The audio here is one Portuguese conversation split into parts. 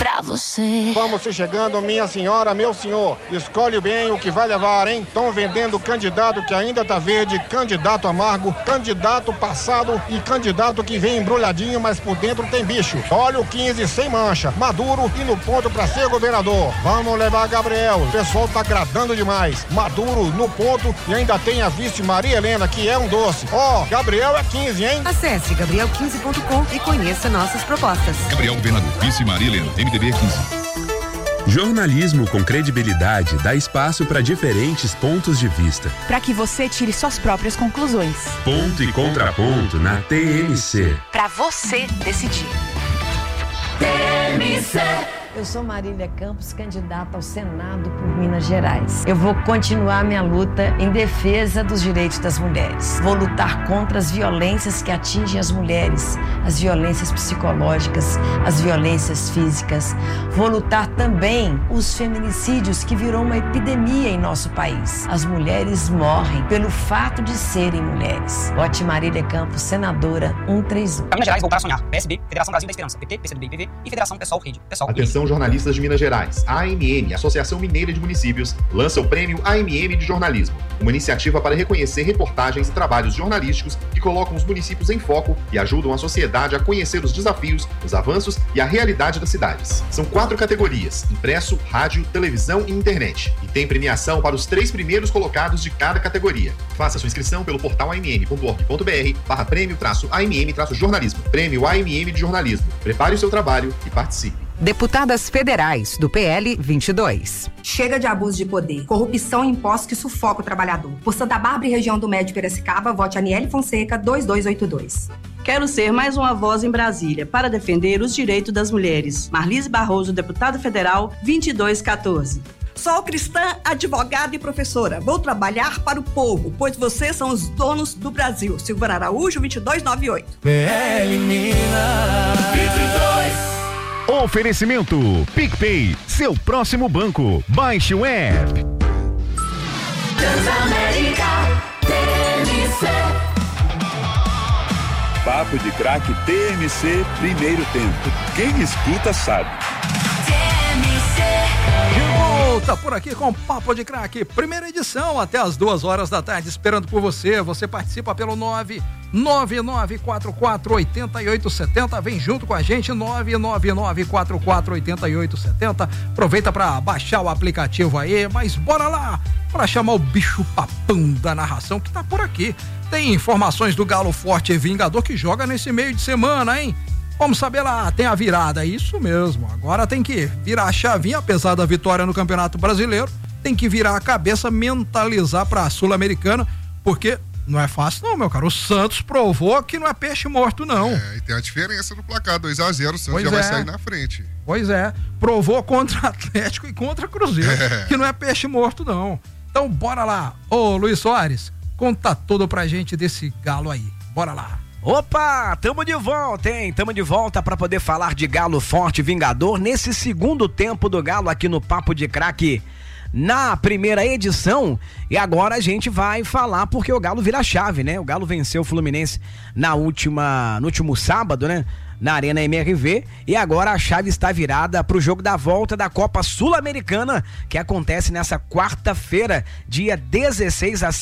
pra você. Vamos se chegando, minha senhora, meu senhor. Escolhe bem o que vai levar, hein? Estão vendendo candidato que ainda tá verde, candidato amargo, candidato passado e candidato que vem embrulhadinho, mas por dentro tem bicho. Olha o 15 sem mancha, maduro e no ponto pra ser governador. Vamos levar Gabriel, o pessoal tá agradando demais. Maduro no ponto e ainda tem a vice Maria Helena, que é um doce. Ó, Gabriel é 15, hein? Acesse gabriel15.com e conheça nossas propostas. Gabriel Governador, vice Maria Helena, MDB 15. Jornalismo com credibilidade dá espaço para diferentes pontos de vista. Para que você tire suas próprias conclusões. Ponto e contraponto na TMC. Para você decidir. TMC. Eu sou Marília Campos, candidata ao Senado por Minas Gerais. Eu vou continuar minha luta em defesa dos direitos das mulheres. Vou lutar contra as violências que atingem as mulheres, as violências psicológicas, as violências físicas. Vou lutar também os feminicídios, que virou uma epidemia em nosso país. As mulheres morrem pelo fato de serem mulheres. Vote Marília Campos, senadora 131. Minas Gerais, voltar a sonhar. PSB, Federação Brasil da Esperança, PT, PCdoB, PV e Federação Pessoal Rede. Atenção, jornalistas de Minas Gerais. A AMM, Associação Mineira de Municípios, lança o Prêmio AMM de Jornalismo, uma iniciativa para reconhecer reportagens e trabalhos jornalísticos que colocam os municípios em foco e ajudam a sociedade a conhecer os desafios, os avanços e a realidade das cidades. São 4 categorias: impresso, rádio, televisão e internet. E tem premiação para os 3 primeiros colocados de cada categoria. Faça sua inscrição pelo portal amm.org.br/prêmio-AMM-jornalismo. Prêmio AMM de Jornalismo. Prepare o seu trabalho e participe. Deputadas federais do PL 22. Chega de abuso de poder, corrupção e impostos que sufoca o trabalhador. Por Santa Bárbara e região do Médio Piracicaba, vote Aniele Fonseca 2282. Quero ser mais uma voz em Brasília para defender os direitos das mulheres. Marlise Barroso, deputada federal 2214. Sou cristã, advogada e professora. Vou trabalhar para o povo, pois vocês são os donos do Brasil. Silvana Araújo, 2298. PL Minas 22. Oferecimento PicPay, seu próximo banco. Baixe o app. Transamérica TMC. Papo de Craque TMC, primeiro tempo. Quem escuta sabe. De volta por aqui com Papo de Craque, primeira edição, até as 2h, esperando por você. Você participa pelo 999448870. Vem junto com a gente, 999448870. Aproveita para baixar o aplicativo aí, mas bora lá para chamar o bicho papão da narração que tá por aqui. Tem informações do Galo Forte e Vingador que joga nesse meio de semana, hein? Vamos saber lá, tem a virada, isso mesmo. Agora tem que virar a chavinha, apesar da vitória no Campeonato Brasileiro, tem que virar a cabeça, mentalizar pra Sul-Americana, porque não é fácil não, meu cara. O Santos provou que não é peixe morto, não. E tem a diferença no placar, 2-0, o Santos já vai sair na frente. Pois é, provou contra Atlético e contra Cruzeiro, que não é peixe morto, não. Então bora lá. Ô Luiz Soares, conta tudo pra gente desse Galo aí. Bora lá. Opa, tamo de volta, hein? Tamo de volta para poder falar de Galo Forte Vingador nesse segundo tempo do Galo aqui no Papo de Craque na primeira edição. E agora a gente vai falar porque o Galo vira chave, né? O Galo venceu o Fluminense no último sábado, né? Na Arena MRV, e agora a chave está virada para o jogo da volta da Copa Sul-Americana, que acontece nessa quarta-feira, dia 16 às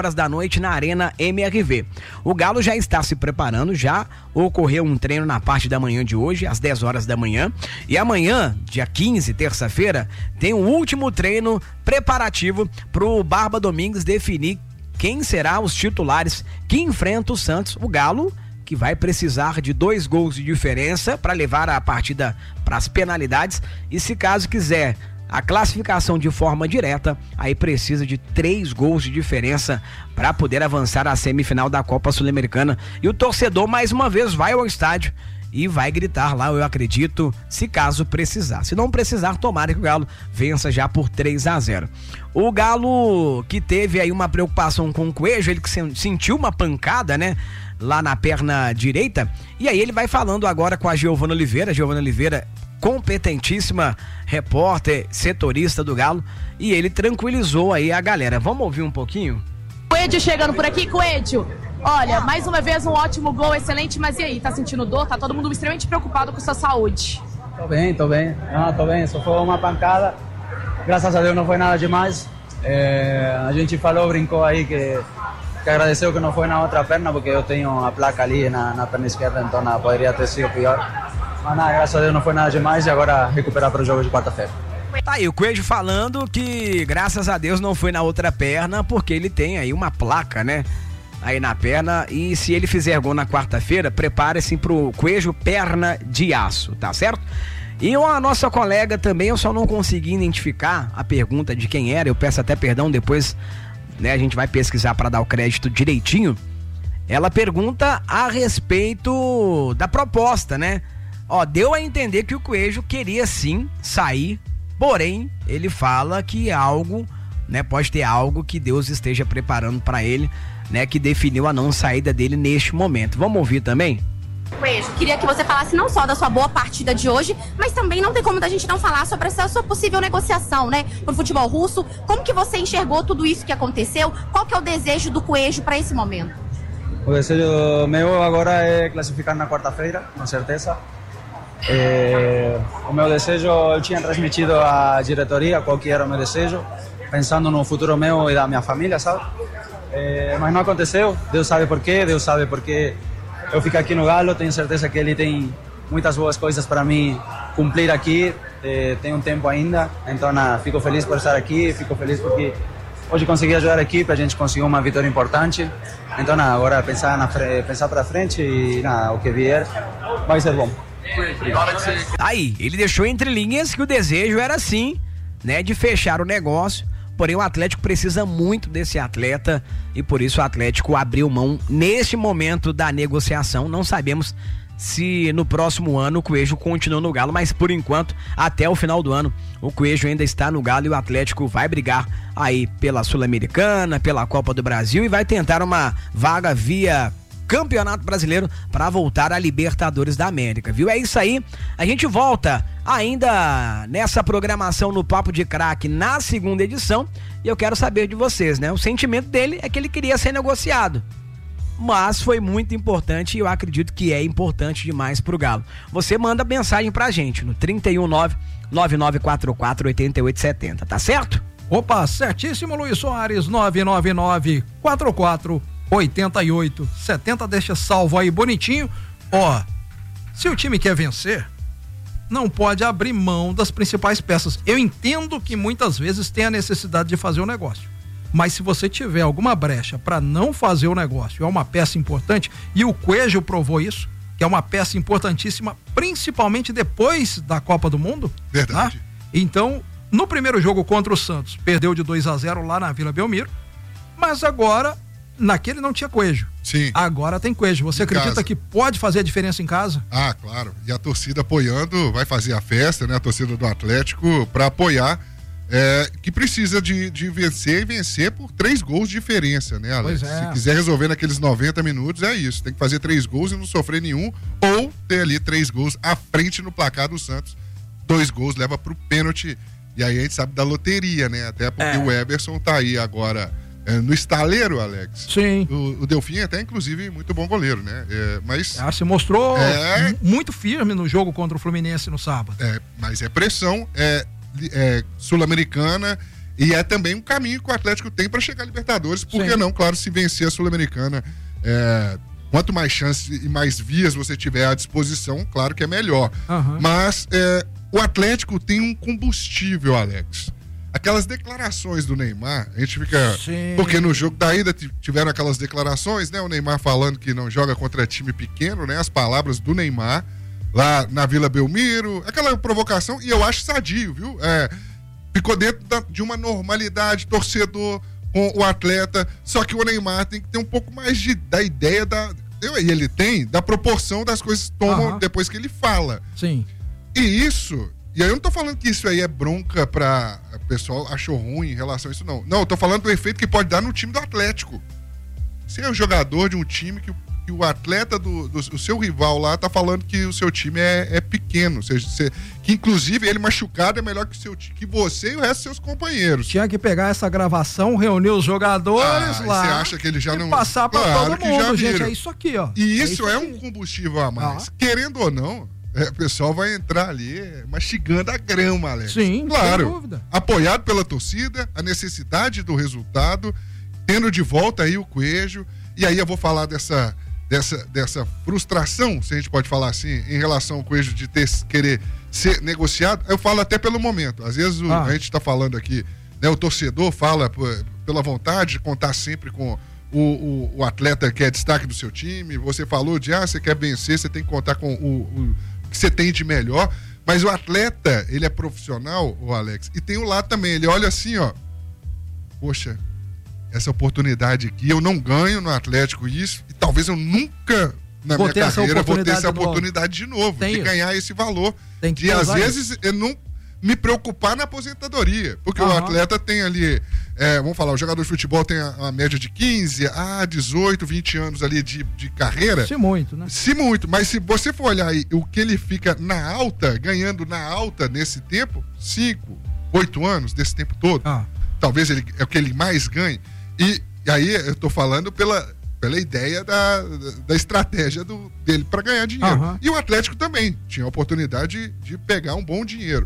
7h na Arena MRV. O Galo já está se preparando, já ocorreu um treino na parte da manhã de hoje, às 10h, e amanhã, dia 15, terça-feira, tem o último treino preparativo para o Barba Domingues definir quem será os titulares que enfrentam o Santos. O Galo que vai precisar de 2 gols de diferença para levar a partida para as penalidades, e se caso quiser a classificação de forma direta, aí precisa de 3 gols de diferença para poder avançar à semifinal da Copa Sul-Americana. E o torcedor mais uma vez vai ao estádio e vai gritar lá, eu acredito, se caso precisar. Se não precisar, tomara que o Galo vença já por 3-0. O Galo que teve aí uma preocupação com o Coelho, ele que sentiu uma pancada, né? Lá na perna direita, e aí ele vai falando agora com a Giovana Oliveira, competentíssima repórter, setorista do Galo, e ele tranquilizou aí a galera. Vamos ouvir um pouquinho? Coelho chegando por aqui, Coelho. Olha, mais uma vez um ótimo gol, excelente, mas e aí, tá sentindo dor? Tá todo mundo extremamente preocupado com sua saúde. Tô bem. Não, tô bem, só foi uma pancada. Graças a Deus não foi nada demais. A gente brincou aí que agradeceu que não foi na outra perna, porque eu tenho a placa ali na perna esquerda, então poderia ter sido pior. Mas nada, graças a Deus não foi nada demais e agora recuperar para o jogo de quarta-feira. Tá aí o Coelho falando que graças a Deus não foi na outra perna, porque ele tem aí uma placa, né? Aí na perna, e se ele fizer gol na quarta-feira, prepare-se pro Coelho perna de aço, tá certo? E a nossa colega também, eu só não consegui identificar a pergunta de quem era, eu peço até perdão, depois, né, a gente vai pesquisar para dar o crédito direitinho. Ela pergunta a respeito da proposta, né? Ó, deu a entender que o Coelho queria sim sair, porém, ele fala que algo, né, pode ter algo que Deus esteja preparando para ele, né, que definiu a não saída dele neste momento. Vamos ouvir também? Coelho, queria que você falasse não só da sua boa partida de hoje, mas também não tem como da gente não falar sobre essa sua possível negociação, né, pro futebol russo. Como que você enxergou tudo isso que aconteceu? Qual que é o desejo do Coelho para esse momento? O desejo meu agora é classificar na quarta-feira, com certeza. O meu desejo, eu tinha transmitido à diretoria qual que era o meu desejo, pensando no futuro meu e da minha família, sabe? Mas não aconteceu, Deus sabe por quê, eu fico aqui no Galo, tenho certeza que ele tem muitas boas coisas para mim cumprir aqui, tem um tempo ainda, então fico feliz por estar aqui, fico feliz porque hoje consegui ajudar a equipe, a gente conseguiu uma vitória importante, então agora pensar para frente e o que vier vai ser bom. Aí, ele deixou entre linhas que o desejo era sim, né, de fechar o negócio. Porém, o Atlético precisa muito desse atleta e por isso o Atlético abriu mão neste momento da negociação. Não sabemos se no próximo ano o Coelho continua no Galo, mas por enquanto, até o final do ano, o Coelho ainda está no Galo e o Atlético vai brigar aí pela Sul-Americana, pela Copa do Brasil e vai tentar uma vaga via Campeonato Brasileiro para voltar à Libertadores da América, viu? É isso aí, a gente volta ainda nessa programação no Papo de Craque na segunda edição e eu quero saber de vocês, né? O sentimento dele é que ele queria ser negociado, mas foi muito importante e eu acredito que é importante demais pro Galo. Você manda mensagem pra gente no 319-9944-8870, tá certo? Opa, certíssimo, Luiz Soares, 999-44-8870, deixa salvo aí bonitinho. Ó, se o time quer vencer, não pode abrir mão das principais peças. Eu entendo que muitas vezes tem a necessidade de fazer o negócio, mas se você tiver alguma brecha para não fazer o negócio, é uma peça importante, e o Coelho provou isso, que é uma peça importantíssima, principalmente depois da Copa do Mundo. Verdade. Tá? Então, no primeiro jogo contra o Santos, perdeu de 2-0 lá na Vila Belmiro, mas agora, naquele não tinha Coelho. Sim. Agora tem Coelho. Você acredita que pode fazer a diferença em casa? Ah, claro. E a torcida apoiando, vai fazer a festa, né? A torcida do Atlético para apoiar, que precisa de vencer e vencer por 3 gols de diferença, né, Alex? Pois é. Se quiser resolver naqueles 90 minutos, é isso. Tem que fazer 3 gols e não sofrer nenhum, ou ter ali 3 gols à frente no placar do Santos. 2 gols leva pro pênalti. E aí a gente sabe da loteria, né? Até porque o Eberson tá aí agora no estaleiro, Alex. Sim. O Delfim é até, inclusive, muito bom goleiro, né? Mas se mostrou muito firme no jogo contra o Fluminense no sábado. Mas é pressão, sul-americana e é também um caminho que o Atlético tem para chegar à Libertadores. Por que não? Claro, se vencer a Sul-Americana, quanto mais chances e mais vias você tiver à disposição, claro que é melhor. Mas o Atlético tem um combustível, Alex. Aquelas declarações do Neymar, a gente fica... Sim. Porque no jogo da ida tiveram aquelas declarações, né? O Neymar falando que não joga contra time pequeno, né? As palavras do Neymar lá na Vila Belmiro, aquela provocação, e eu acho sadio, viu? Ficou dentro de uma normalidade, torcedor com o atleta, só que o Neymar tem que ter um pouco mais da ideia e ele tem, da proporção das coisas que tomam depois que ele fala. Sim. E isso... E aí eu não tô falando que isso aí é bronca pra... O pessoal achou ruim em relação a isso, não. Não, eu tô falando do efeito que pode dar no time do Atlético. Você é o jogador de um time que o atleta o seu rival lá tá falando que o seu time é pequeno. Que inclusive ele machucado é melhor que você e o resto dos seus companheiros. Tinha que pegar essa gravação, reunir os jogadores lá. Você acha que ele já não... passar pra todo mundo, gente, é isso aqui, ó. E isso é um combustível a mais. Querendo ou não, o pessoal vai entrar ali mastigando a grama, Alex. Sim, claro. sem dúvida. Apoiado pela torcida, a necessidade do resultado, tendo de volta aí o Coelho. E aí eu vou falar dessa frustração, se a gente pode falar assim, em relação ao Coelho de querer ser negociado. Eu falo até pelo momento. Às vezes a gente está falando aqui, né, o torcedor fala pela vontade de contar sempre com o atleta que é destaque do seu time. Você falou de, você quer vencer, você tem que contar com o que você tem de melhor. Mas o atleta, ele é profissional, o Alex, e tem o lado também. Ele olha assim, poxa, essa oportunidade aqui, eu não ganho no Atlético isso, e talvez eu nunca na minha carreira vou ter essa oportunidade de novo, de ganhar esse valor. E às vezes eu não me preocupar na aposentadoria, porque o atleta tem ali, vamos falar, o jogador de futebol tem a média de 15 a 18, 20 anos ali de carreira. Se muito, né? Se muito, mas se você for olhar aí o que ele fica na alta, ganhando na alta nesse tempo, 5, 8 anos desse tempo todo, talvez é o que ele mais ganhe. E aí eu tô falando pela ideia da estratégia dele para ganhar dinheiro. E o Atlético também tinha a oportunidade de pegar um bom dinheiro.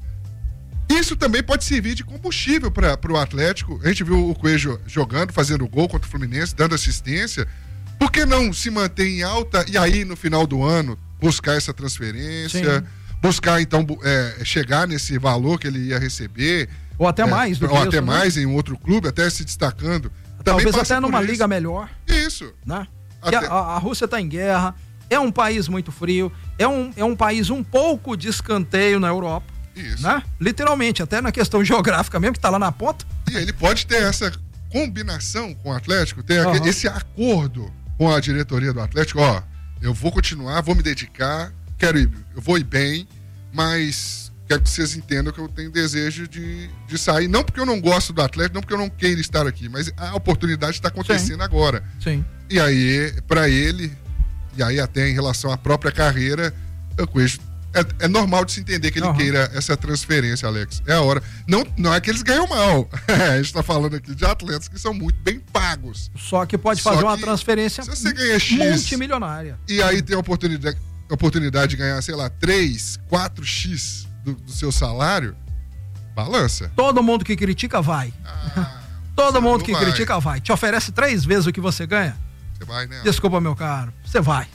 Isso também pode servir de combustível para o Atlético. A gente viu o Coelho jogando, fazendo gol contra o Fluminense, dando assistência. Por que não se manter em alta e aí no final do ano buscar essa transferência? Sim. Buscar então chegar nesse valor que ele ia receber. Ou até mais do que ou isso, até né? mais em um outro clube, até se destacando. Talvez até numa liga melhor. Isso. Né? A Rússia está em guerra, é um país muito frio, é um país um pouco de escanteio na Europa. Isso. Né? Literalmente, até na questão geográfica mesmo, que está lá na ponta. E ele pode ter essa combinação com o Atlético, ter esse acordo com a diretoria do Atlético. Eu vou continuar, vou me dedicar, eu vou ir bem, mas quero que vocês entendam que eu tenho desejo de sair, não porque eu não gosto do Atlético, não porque eu não queira estar aqui, mas a oportunidade está acontecendo agora. Sim. E aí, para ele, e aí até em relação à própria carreira, eu conheço. É normal de se entender que ele queira essa transferência, Alex. É a hora. Não é que eles ganham mal. A gente tá falando aqui de atletas que são muito bem pagos. Só que pode fazer uma transferência se você ganha X, multimilionária. E aí tem a oportunidade de ganhar, sei lá, 3, 4X do seu salário, balança. Todo mundo que critica vai. Todo mundo que critica vai. Te oferece 3 vezes o que você ganha. Você vai, né? Desculpa, meu caro. Você vai.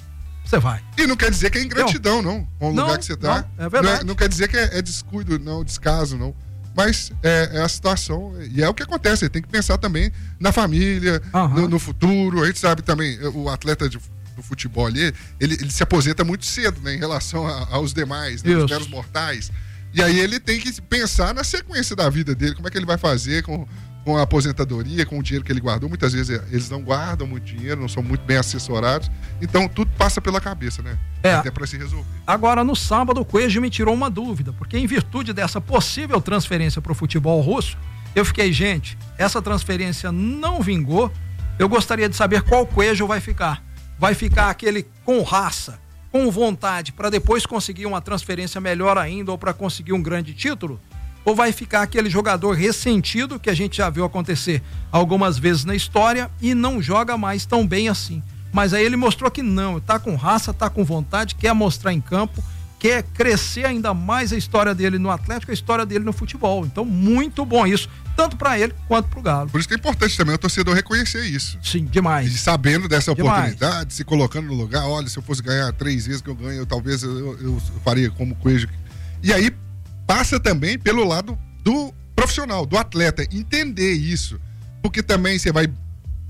E não quer dizer que é ingratidão, não. Com o lugar que você tá. É verdade. Não quer dizer que é descuido, não, descaso, não. Mas é a situação, e é o que acontece. Ele tem que pensar também na família, no futuro. A gente sabe também, o atleta do futebol ali, ele se aposenta muito cedo, né, em relação aos demais, né, os meros mortais. E aí ele tem que pensar na sequência da vida dele, como é que ele vai fazer com a aposentadoria, com o dinheiro que ele guardou. Muitas vezes eles não guardam muito dinheiro, não são muito bem assessorados. Então tudo passa pela cabeça, né? Até para se resolver. Agora, no sábado, o Coelho me tirou uma dúvida, porque em virtude dessa possível transferência para o futebol russo, eu fiquei, gente, essa transferência não vingou. Eu gostaria de saber qual Coelho vai ficar. Vai ficar aquele com raça, com vontade, para depois conseguir uma transferência melhor ainda ou para conseguir um grande título? Ou vai ficar aquele jogador ressentido que a gente já viu acontecer algumas vezes na história e não joga mais tão bem assim? Mas aí ele mostrou que não, tá com raça, tá com vontade, quer mostrar em campo, quer crescer ainda mais a história dele no Atlético, a história dele no futebol. Então, muito bom isso, tanto para ele quanto pro Galo. Por isso que é importante também o torcedor reconhecer isso. Sim, demais. E sabendo dessa oportunidade, se colocando no lugar, olha, se eu fosse ganhar 3 vezes que eu ganho, talvez eu faria como Coelho. E aí passa também pelo lado do profissional, do atleta, entender isso. Porque também você vai,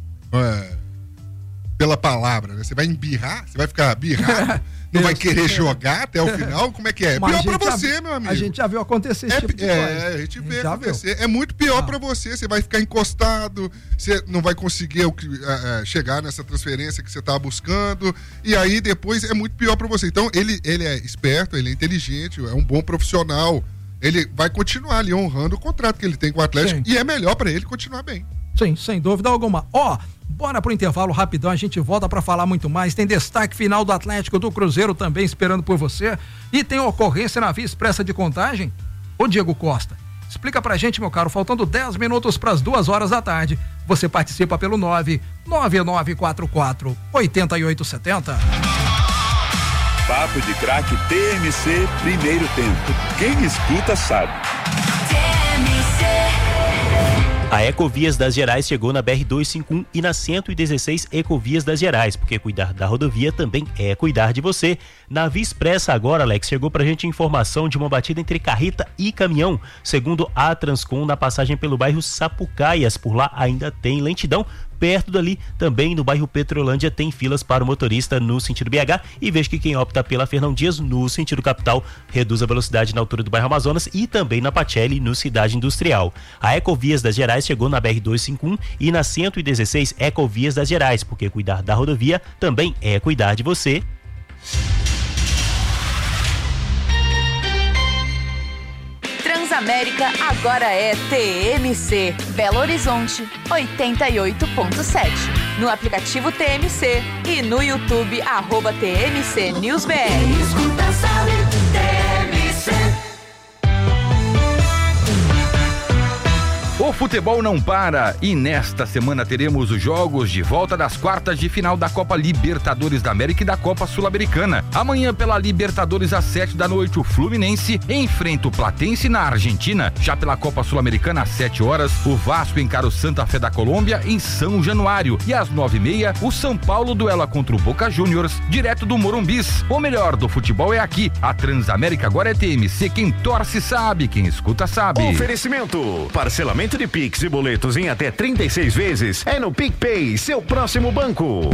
pela palavra, né? Você vai embirrar, você vai ficar birrado, não vai querer jogar até o final, como é que é? É pior pra você, meu amigo. A gente já viu acontecer esse tipo de coisa. A gente vê acontecer. É muito pior pra você vai ficar encostado, você não vai conseguir chegar nessa transferência que você tá buscando, e aí depois é muito pior pra você. Então ele é esperto, ele é inteligente, é um bom profissional, ele vai continuar ali honrando o contrato que ele tem com o Atlético. Sim. E é melhor pra ele continuar bem. Sim, sem dúvida alguma. Bora pro intervalo rapidão, a gente volta pra falar muito mais. Tem destaque final do Atlético, do Cruzeiro também esperando por você. E tem ocorrência na Via Expressa de Contagem. Ô Diego Costa, explica pra gente, meu caro, faltando 10 minutos pras 2h da tarde. Você participa pelo 99944 8870. Papo de Craque TMC Primeiro Tempo. Quem escuta sabe. A Ecovias das Gerais chegou na BR-251 e na 116 Ecovias das Gerais, porque cuidar da rodovia também é cuidar de você. Na Via Expressa agora, Alex, chegou pra gente informação de uma batida entre carreta e caminhão. Segundo a Transcom, na passagem pelo bairro Sapucaias, por lá ainda tem lentidão. Perto dali, também no bairro Petrolândia, tem filas para o motorista no sentido BH, e vejo que quem opta pela Fernão Dias no sentido capital reduz a velocidade na altura do bairro Amazonas e também na Pacelli no Cidade Industrial. A Ecovias das Gerais chegou na BR-251 e na 116 Ecovias das Gerais, porque cuidar da rodovia também é cuidar de você. Transamérica agora é TMC, Belo Horizonte 88.7. No aplicativo TMC e no YouTube @TMC News BR. Escuta, sabe, TMC. O futebol não para e nesta semana teremos os jogos de volta das quartas de final da Copa Libertadores da América e da Copa Sul-Americana. Amanhã pela Libertadores às 7h, o Fluminense enfrenta o Platense na Argentina. Já pela Copa Sul-Americana às 7h, o Vasco encara o Santa Fé da Colômbia em São Januário. E às 9h30, o São Paulo duela contra o Boca Juniors, direto do Morumbis. O melhor do futebol é aqui. A Transamérica agora é TMC. Quem torce sabe, quem escuta sabe. Oferecimento, parcelamento de Pix e boletos em até 36 vezes é no PicPay, seu próximo banco.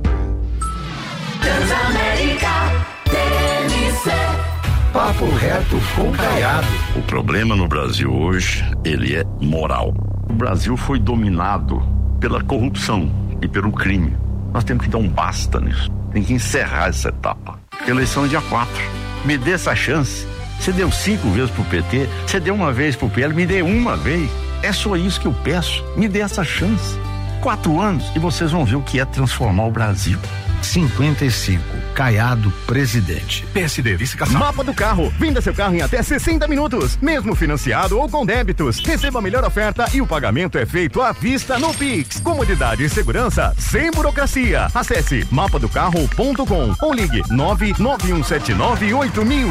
Transamérica TMC. Papo reto com Caiado. O problema no Brasil hoje, ele é moral. O Brasil foi dominado pela corrupção e pelo crime. Nós temos que dar um basta nisso. Tem que encerrar essa etapa. Eleição é dia 4. Me dê essa chance. Você deu 5 vezes pro PT, você deu uma vez pro PL, me dê uma vez. É só isso que eu peço. Me dê essa chance. 4 anos e vocês vão ver o que é transformar o Brasil. 55. Caiado, presidente. PSD, licitação. Mapa do carro. Venda seu carro em até 60 minutos. Mesmo financiado ou com débitos. Receba a melhor oferta e o pagamento é feito à vista no Pix. Comodidade e segurança sem burocracia. Acesse mapadocarro.com ou ligue 991798000.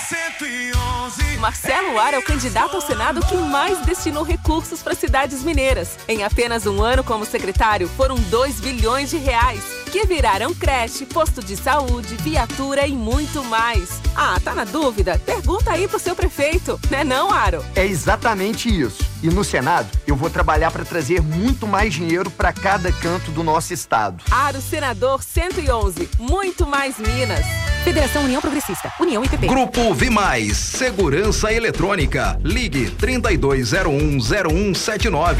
Marcelo Ar é o candidato ao Senado que mais destinou recursos para cidades mineiras. Em apenas um ano como secretário, foram 2 bilhões de reais, que viraram creche, posto de saúde, viatura e muito mais. Ah, tá na dúvida? Pergunta aí pro seu prefeito, né não, Aro? É exatamente isso. E no Senado, eu vou trabalhar para trazer muito mais dinheiro para cada canto do nosso estado. Aro Senador 111, muito mais Minas. Federação União Progressista, União e PP. Grupo Vimais, Segurança Eletrônica. Ligue 32010179.